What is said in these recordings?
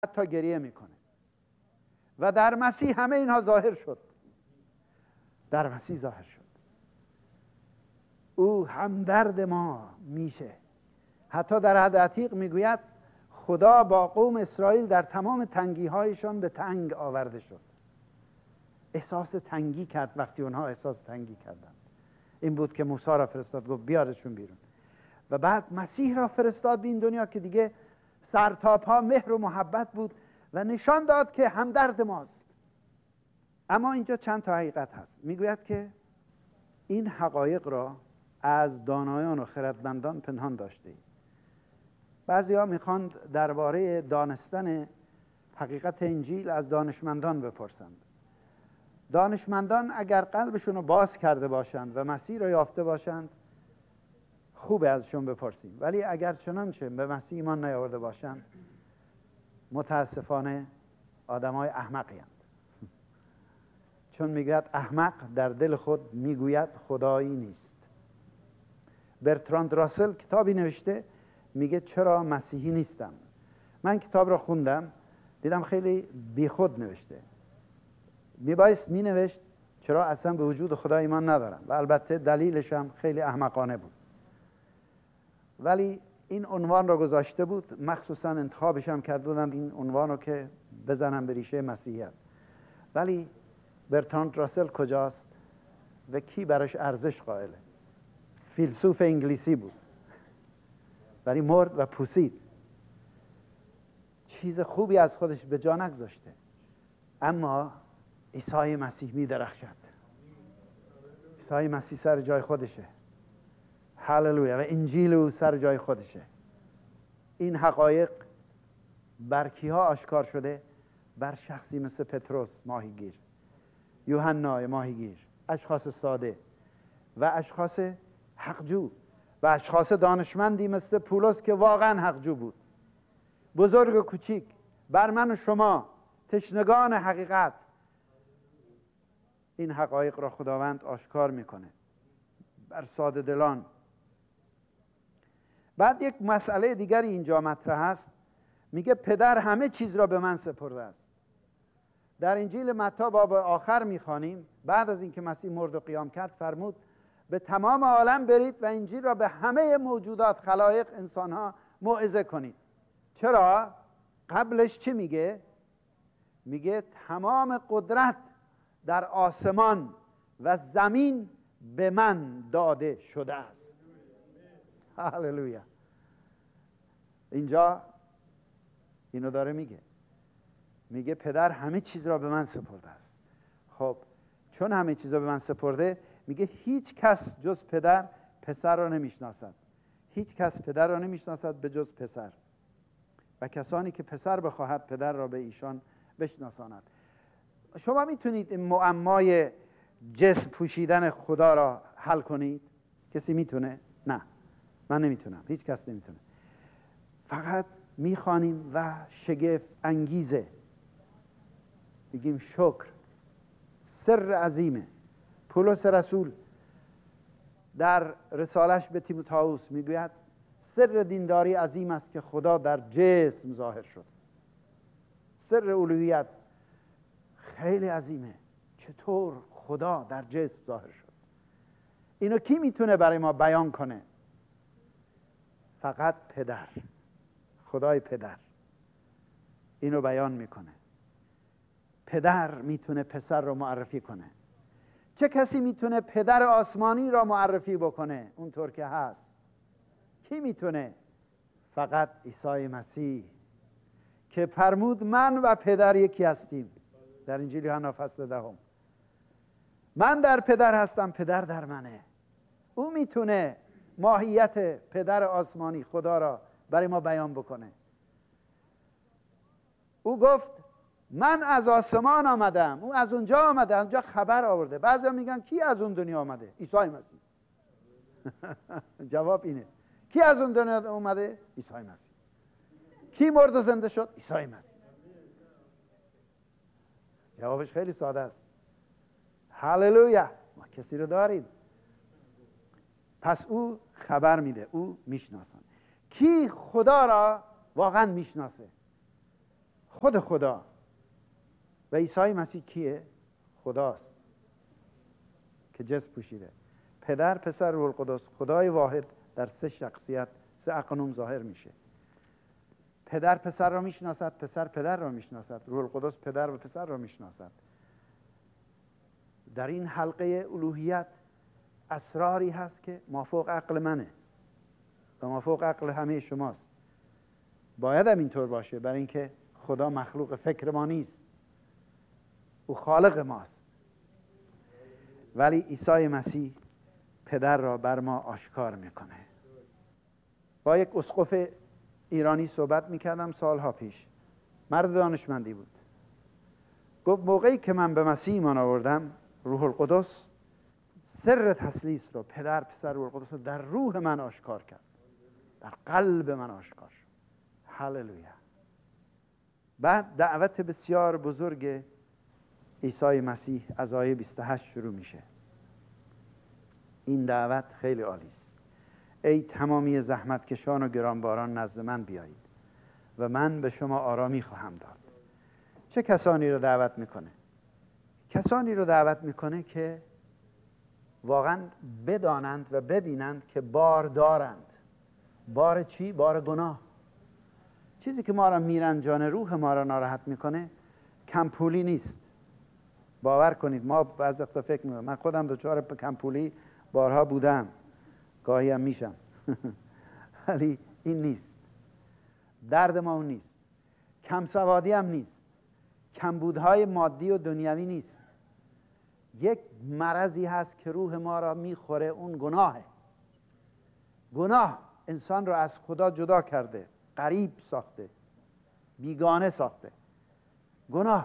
حتی گریه میکنه. و در مسیح همه اینها ظاهر شد. در مسیح ظاهر شد. او همدرد ما میشه. حتی در عهد عتیق میگوید خدا با قوم اسرائیل در تمام تنگی هایشان به تنگ آورده شد. احساس تنگی کرد. وقتی اونها احساس تنگی کردند، این بود که موسی را فرستاد، گفت بیارشون بیرون. و بعد مسیح را فرستاد به این دنیا که دیگه سرتاپا مهر و محبت بود و نشان داد که همدرد ماست. اما اینجا چند تا حقیقت هست. میگوید که این حقایق را از دانایان و خردمندان پنهان داشته. بعضی ها میخواند درباره دانستن حقیقت انجیل از دانشمندان بپرسند. دانشمندان اگر قلبشون رو باز کرده باشند و مسیح را یافته باشند خوبه ازشون بپرسیم، ولی اگر چنانچه به مسیح ایمان نیاورده باشند متاسفانه آدمای احمقی هستند. چون میگوید احمق در دل خود میگوید خدایی نیست. برتراند راسل کتابی نوشته، میگه چرا مسیحی نیستم. من کتاب را خوندم، دیدم خیلی بیخود نوشته. میبایست مینوشت چرا اصلا به وجود خدا ایمان ندارم، و البته دلیلش هم خیلی احمقانه بود. ولی این عنوان را گذاشته بود، مخصوصا انتخابش هم کرده بودند این عنوان رو که بزنم به ریشه مسیحیت. ولی برتراند راسل کجاست و کی براش ارزش قائله؟ فیلسوف انگلیسی بود، ولی مرد و پوسید. چیز خوبی از خودش به جا نگذاشته. اما عیسی مسیح می درخشد. عیسی مسیح سر جای خودشه. هللویا. و انجیل او سر جای خودشه. این حقایق بر کیها آشکار شده؟ بر شخصی مثل پتروس ماهیگیر، یوحنا ماهیگیر، اشخاص ساده و اشخاص حقجو و اشخاص دانشمندی مثل پولس که واقعا حقجو بود. بزرگ و کوچیک، بر من و شما تشنگان حقیقت، این حقایق را خداوند آشکار میکنه بر ساده دلان. بعد یک مسئله دیگری اینجا مطرح است. میگه پدر همه چیز را به من سپرده است. در انجیل متی باب آخر میخوانیم بعد از اینکه مسیح مرد و قیام کرد فرمود به تمام عالم برید و انجیل را به همه موجودات، خلایق، انسانها موعظه کنید. چرا؟ قبلش چی میگه؟ میگه تمام قدرت در آسمان و زمین به من داده شده است. هللویا. اینجا اینو داره میگه پدر همه چیز را به من سپرده است. خب چون همه چیز را به من سپرده، میگه هیچ کس جز پدر پسر را نمیشناسد. هیچ کس پدر را نمیشناسد به جز پسر، و کسانی که پسر بخواهد پدر را به ایشان بشناساند. شما میتونید این معمای جسم پوشیدن خدا را حل کنید؟ کسی میتونه؟ نه، من نمیتونم، هیچ کس نمیتونه. فقط میخوانیم و شگفت انگیزه میگیم شکر. سر عظیمه. پولس رسول در رسالش به تیموتائوس میگوید سر دینداری عظیم است که خدا در جسم ظاهر شد. سر الوهیت خیلی عظیمه. چطور خدا در جسم ظاهر شد؟ اینو کی میتونه برای ما بیان کنه؟ فقط پدر، خدای پدر اینو بیان میکنه. پدر میتونه پسر رو معرفی کنه. چه کسی میتونه پدر آسمانی را معرفی بکنه اونطور که هست؟ کی میتونه؟ فقط عیسی مسیح که فرمود من و پدر یکی هستیم در انجیل یوحنا فصل 10. من در پدر هستم، پدر در منه. او میتونه ماهیت پدر آسمانی خدا را برای ما بیان بکنه. او گفت من از آسمان آمدم. او از اونجا آمده، اونجا خبر آورده. بعضیا میگن کی از اون دنیا آمده؟ عیسی مسیح. جواب اینه، کی از اون دنیا اومده؟ عیسی مسیح. کی مرد و زنده شد؟ عیسی مسیح. جوابش خیلی ساده است. هللویا. ما کسی رو داریم. پس او خبر میده، او میشناسه. کی خدا را واقعا میشناسه؟ خود خدا. و عیسی مسیح کیه؟ خداست که جسم پوشیده. پدر، پسر، روح القدس، خدای واحد در سه شخصیت، سه اقنوم ظاهر میشه. پدر پسر را میشناسد، پسر پدر را میشناسد، روح القدس پدر و پسر را میشناسد. در این حلقه الوهیت اسراری هست که مافوق عقل منه و مافوق عقل همه شماست. باید هم اینطور باشه، برای اینکه خدا مخلوق فکر ما نیست، او خالق ماست. ولی عیسی مسیح پدر را بر ما آشکار میکنه. با یک اسقف ایرانی صحبت میکردم سالها پیش. مرد دانشمندی بود. گفت موقعی که من به مسیح ایمان آوردم، روح القدس سر تثلیث رو، پدر پسر روح القدس رو در روح من آشکار کرد، در قلب من آشکار شد. هللویا. بعد دعوت بسیار بزرگ عیسی مسیح از آیه 28 شروع میشه. این دعوت خیلی عالی است. ای تمامی زحمتکشان و گرانباران نزد من بیایید و من به شما آرامی خواهم داد. چه کسانی رو دعوت میکنه؟ کسانی رو دعوت میکنه که واقعا بدانند و ببینند که بار دارند. بار چی؟ بار گناه. چیزی که ما را میرنجانه، روح ما را ناراحت میکنه، کمپولی نیست. باور کنید ما بعضی وقتا فکر میکنم، من خودم دچار کمپولی بارها بودم، گاهی هم میشم ولی این نیست. درد ما اون نیست. کم سوادی هم نیست. کمبودهای مادی و دنیوی نیست. یک مرضی هست که روح ما را میخوره، اون گناهه. گناه انسان را از خدا جدا کرده، غریب ساخته، بیگانه ساخته. گناه.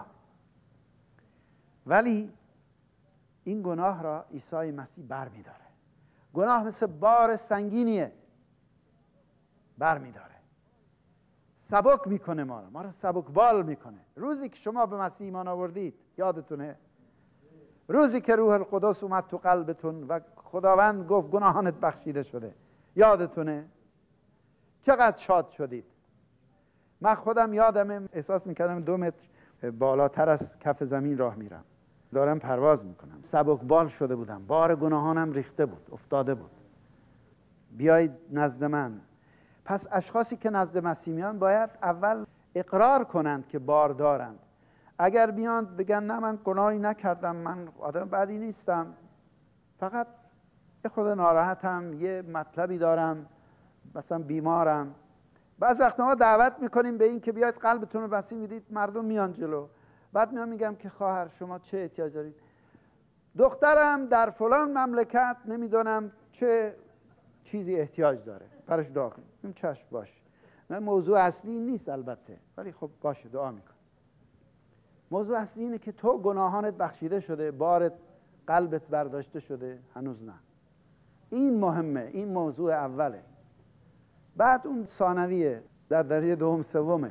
ولی این گناه را عیسی مسیح بر می داره. گناه مثل بار سنگینیه، بر می داره، سبک میکنه ما را سبک بال میکنه. روزی که شما به مسیح ایمان آوردید، یادتونه روزی که روح القدس اومد تو قلبتون و خداوند گفت گناهانت بخشیده شده، یادتونه چقدر شاد شدید. من خودم یادمه احساس میکردم 2 متر بالاتر از کف زمین راه میرم، دارم پرواز میکنم، سبک بال شده بودم، بار گناهانم ریخته بود، افتاده بود. بیایید نزد من. پس اشخاصی که نزد مسیح میان باید اول اقرار کنند که بار دارند. اگر بیان بگن نه من گناهی نکردم، من آدم بدی نیستم، فقط یه خود ناراحتم، یه مطلبی دارم، مثلا بیمارم. بعض وقتا ما دعوت میکنیم به این که بیاید قلبتون رو مسیح میدید، مردم میان جلو، بعد میام میگم که خواهر شما چه احتیاج دارید؟ دخترم در فلان مملکت نمیدونم چه چیزی احتیاج داره، برش دعا کنیم. این چشم باش. من موضوع اصلی نیست البته، ولی خب باشه دعا میکن. موضوع اصلی اینه که تو گناهانت بخشیده شده، بارت قلبت برداشته شده، هنوز نه. این مهمه، این موضوع اوله. بعد اون ثانویه، در درجه دوم سومه.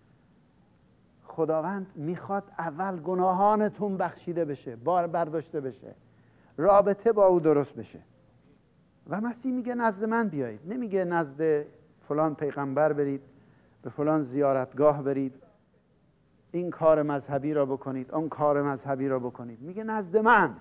خداوند میخواد اول گناهانتون بخشیده بشه، بار برداشته بشه، رابطه با او درست بشه. و مسیح میگه نزد من بیایید، نمیگه نزد فلان پیغمبر برید، به فلان زیارتگاه برید، این کار مذهبی را بکنید، اون کار مذهبی را بکنید. میگه نزد من.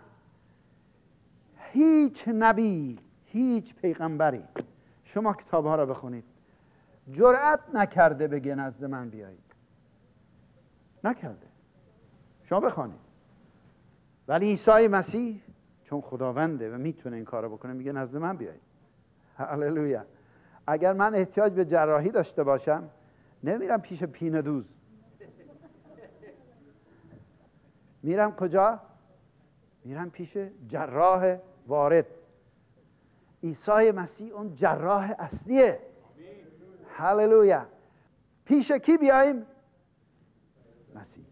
هیچ نبی، هیچ پیغمبری، شما کتابها را بخونید، جرأت نکرده بگه نزد من بیایید. نکرده. شما بخوانید. ولی عیسی مسیح چون خداونده و میتونه این کارو بکنه، میگه نزد من بیایید. هللویا. اگر من احتیاج به جراحی داشته باشم، نمیرم پیش پینه دوز. میرم کجا؟ میرم پیش جراح وارد. عیسی مسیح اون جراح اصلیه. هللویا. پیش کی بیاییم؟ مسیح.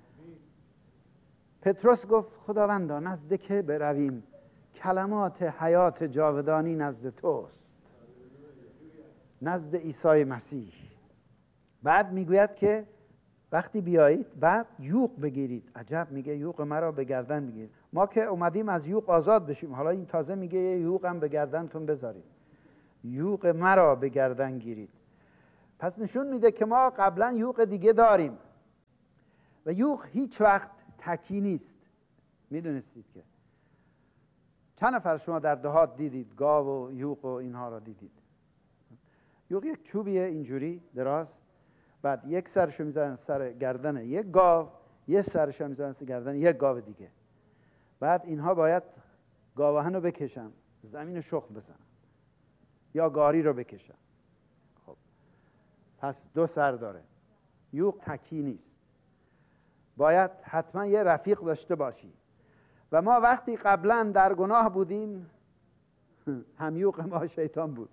پتروس گفت خداوندا نزد که برویم؟ کلمات حیات جاودانی نزد توست، نزد عیسی مسیح. بعد میگوید که وقتی بیایید بعد یوغ بگیرید. عجب، میگه یوغ مرا به گردن بگیرید. ما که اومدیم از یوغ آزاد بشیم، حالا این تازه میگه یوغم به گردنتون بذارید. یوغ مرا به گردن گیرید. پس نشون میده که ما قبلا یوغ دیگه داریم. و یوغ هیچ وقت تکی نیست. میدونستید که چند نفر شما در دهات دیدید گاو و یوغ و اینها را دیدید؟ یوغ یک چوبیه اینجوری دراز، بعد یک سرشو میزنن سر گردن یک گاو، یک سرشو میزنن سر گردن یک گاو دیگه. بعد اینها باید گاوهن رو بکشن، زمین رو شخم بزنن یا گاری رو بکشن. خب پس دو سر داره. یوغ تکی نیست، باید حتما یه رفیق داشته باشی. و ما وقتی قبلا در گناه بودیم همیوق ما شیطان بود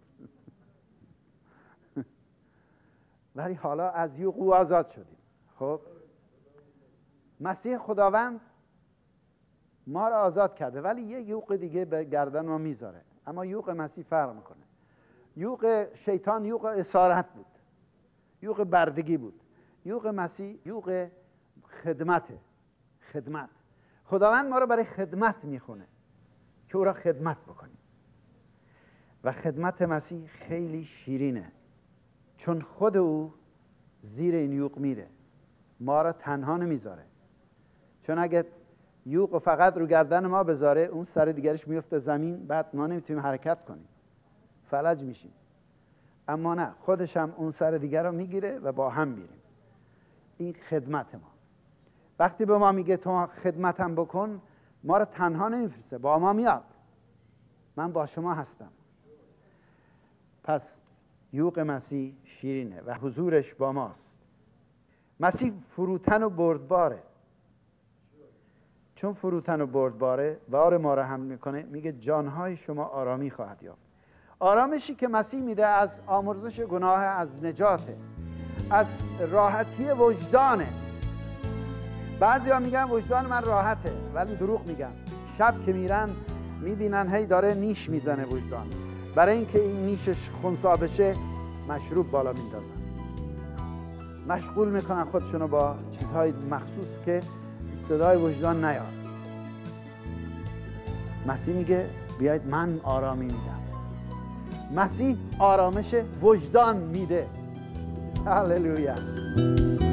ولی حالا از یوغ او آزاد شدیم. خب مسیح خداوند ما را آزاد کرده ولی یه یوغ دیگه به گردن ما میذاره. اما یوغ مسیح فرق میکنه. یوغ شیطان یوغ اسارت بود، یوغ بردگی بود. یوغ مسیح یوغ خدمته. خدمت. خداوند ما رو برای خدمت میخونه که او را خدمت بکنیم. و خدمت مسیح خیلی شیرینه، چون خود او زیر این یوغ میره، ما را تنها نمیذاره. چون اگه یوغ فقط رو گردن ما بذاره، اون سر دیگرش میفته زمین، بعد ما نمیتونیم حرکت کنیم، فلج میشیم. اما نه، خودش هم اون سر دیگر رو میگیره و با هم میریم. این خدمت ما. وقتی به ما میگه تو خدمتم بکن، ما رو تنها نمیفرسته، با ما میاد. من با شما هستم. پس یوغ مسیح شیرینه و حضورش با ماست. مسیح فروتن و بردباره. چون فروتن و بردباره بار ما رو حمل میکنه، میگه جانهای شما آرامی خواهد یافت. آرامشی که مسیح میده از آمرزش گناه، از نجاته، از راحتی وجدانه. بعضی ها میگن وجدان من راحته، ولی دروغ میگن. شب که میرن میبینن هی داره نیش میزنه وجدان. برای اینکه این نیشش خنثی بشه مشروب بالا میندازن، مشغول میکنن خودشونو با چیزهای مخصوص که صدای وجدان نیاد. مسیح میگه بیاید من آرامی میدم. مسیح آرامش وجدان میده. هللویا.